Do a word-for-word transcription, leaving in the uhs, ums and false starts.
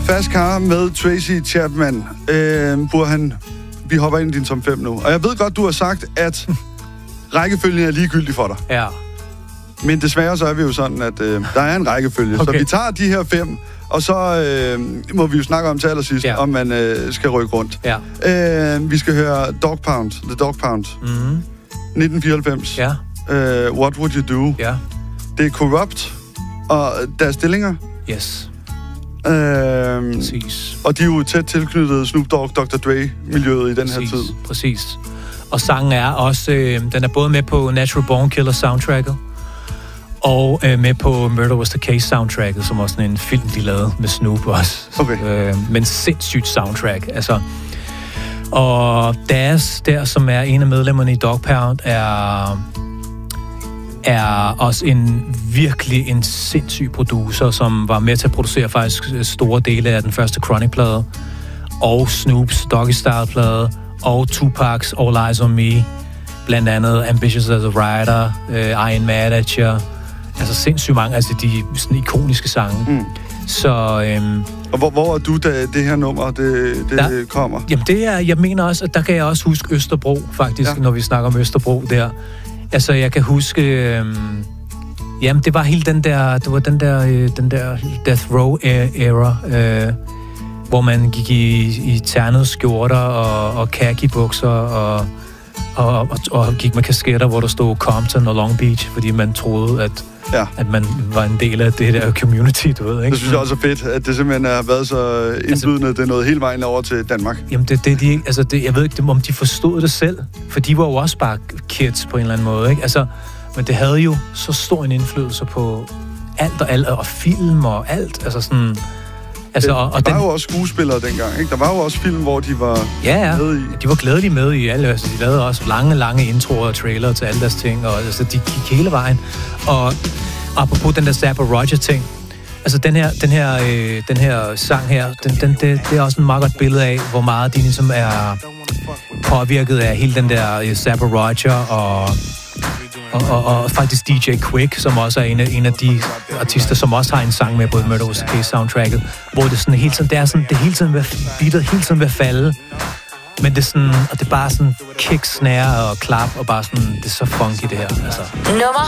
Fast Car med Tracy Chapman. Øh, Burhan, vi hopper ind i din top fem nu. Og jeg ved godt, du har sagt, at rækkefølgen er ligegyldig for dig. Ja. Men desværre så er vi jo sådan, at øh, der er en rækkefølge. Okay. Så vi tager de her fem, og så øh, må vi jo snakke om til allersidst, ja. om man øh, skal rykke rundt. Ja. Øh, vi skal høre Dog Pound, The Dog Pound. Mm-hmm. nitten fireoghalvfems. Ja. Øh, What Would You Do? Ja. Det er Corrupt, og deres stillinger. Yes. Øh, Præcis. Og de er jo tæt tilknyttet Snoop Dogg, doktor Dre-miljøet i den Præcis. her tid. Præcis. Og sangen er også, øh, den er både med på Natural Born Killer soundtracket, og øh, med på Murder Was the Case soundtracket, som også sådan en film, de lavede med Snoop også. Okay. Øh, men sindssygt soundtrack, altså. Og Daz, der som er en af medlemmerne i Dog Pound, er, er også en virkelig en sindssyg producer, som var med til at producere faktisk store dele af den første Chronic-plade, og Snoops Doggy Style-plade, og Tupac's All Eyes on Me, blandt andet Ambitious as a Writer, uh, I Ain't Mad at You, altså sindssygt mange, altså de sådan ikoniske sange. Mm. Så... Øhm, og hvor, hvor er du, da det her nummer, det, det der, kommer? Jamen det er, jeg mener også, at der kan jeg også huske Østerbro, faktisk, ja. Når vi snakker om Østerbro der. Altså jeg kan huske... Øhm, jamen det var hele den der, det var den der, øh, den der Death Row era, øh, hvor man gik i, i ternede skjorter og, og khaki-bukser og, og, og, og gik med kasketter, hvor der stod Compton og Long Beach, fordi man troede, at, ja. at man var en del af det der community, du ved, ikke? Det synes jeg også er fedt, at det simpelthen har været så indbydende, altså, det er noget hele vejen over til Danmark. Jamen, det, det, de, altså det, jeg ved ikke, om de forstod det selv, for de var jo også bare kids på en eller anden måde, ikke? Altså, men det havde jo så stor en indflydelse på alt og alt, og film og alt, altså sådan... Altså, det, og, og der var den... jo også skuespillere dengang, ikke? Der var jo også film, hvor de var ja, ja. med i... de var glædelige med i alle. Altså, de lavede også lange, lange introer og trailer til alle deres ting, og altså, de gik hele vejen. Og apropos den der Zappa Roger-ting, altså den her, den her, øh, den her sang her, den, den, det, det er også en meget godt billede af, hvor meget de ligesom er påvirket af hele den der øh, Zappa Roger og... Og, og, og faktisk D J Quick, som også er en af, en af de artister, som også har en sang med på Murder Was the Case soundtracket, hvor det sådan hele tiden, det er sådan, det hele tiden ved, beatet hele tiden ved at falde, men det er sådan, og det er bare sådan kick, snare og klap, og bare sådan, det er så funky det her, altså. Nummer